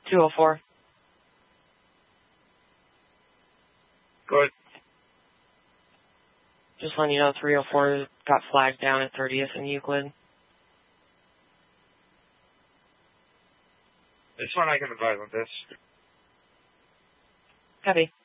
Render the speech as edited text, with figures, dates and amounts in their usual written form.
204. Go ahead. Just letting you know 304 got flagged down at 30th and Euclid. This one I can advise on this. Copy.